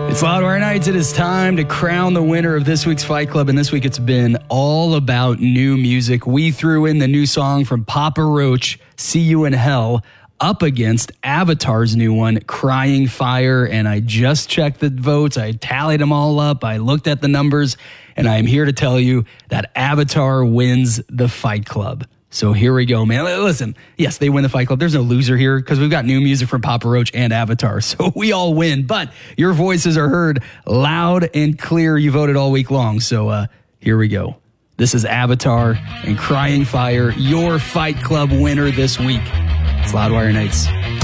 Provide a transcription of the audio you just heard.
It's Loudwire Nights. It is time to crown the winner of this week's Fight Club, and this week it's been all about new music. We threw in the new song from Papa Roach, See You in Hell, up against Avatar's new one, Crying Fire, and I just checked the votes. I tallied them all up. I looked at the numbers, and I am here to tell you that Avatar wins the Fight Club. So here we go, man. Listen, yes, they win the Fight Club. There's no loser here because we've got new music from Papa Roach and Avatar. So we all win, but your voices are heard loud and clear. You voted all week long. So here we go. This is Avatar and Crying Fire, your Fight Club winner this week. It's Loudwire Nights.